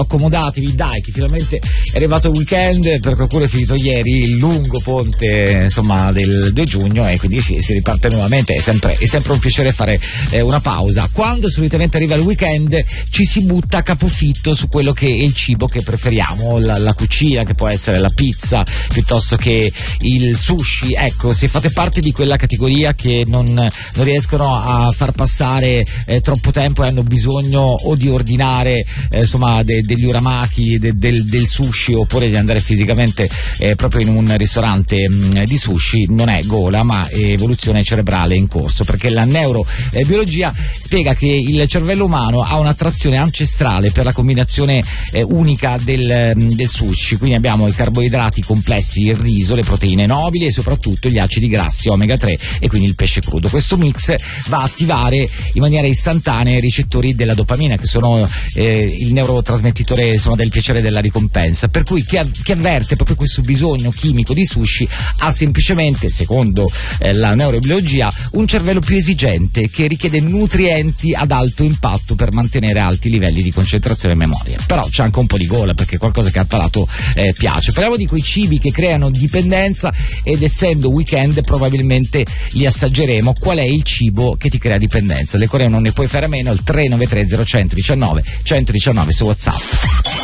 accomodatevi, dai, che finalmente è arrivato il weekend, per qualcuno è finito ieri il lungo ponte, insomma, del 2 giugno, e quindi si riparte nuovamente. È sempre un piacere fare una pausa. Quando solitamente arriva il weekend ci si butta a capofitto su quello che è il cibo che preferiamo, la cucina, che può essere la pizza piuttosto che il sushi. Ecco, se fate parte di quella categoria che non riescono a far passare troppo tempo e hanno bisogno o di ordinare insomma degli uramaki, del sushi, oppure di andare fisicamente proprio in un ristorante di sushi, non è gola ma è evoluzione cerebrale in corso, perché la neurobiologia spiega che il cervello umano ha un'attrazione ancestrale per la combinazione unica del sushi. Quindi abbiamo i carboidrati complessi, il riso, le proteine nobili e soprattutto gli acidi grassi omega 3 e quindi il pesce crudo. Questo mix va a attivare in maniera istantanea i ricettori della dopamina, che sono il neurotrasmettitore, insomma, del piacere e della ricompensa, per cui chi avverte proprio questo bisogno chimico di sushi ha semplicemente, secondo la neurobiologia, un cervello più esigente che richiede nutrienti ad alto impatto per mantenere alti livelli di concentrazione e memoria. Però c'è anche un po' di gola, perché è qualcosa che al palato piace. Parliamo di quei cibi che creano dipendenza ed essendo weekend probabilmente li assaggeremo. Qual è il cibo che ti crea dipendenza? Le Coree non ne puoi fare a meno, il 393 0119 119 su WhatsApp.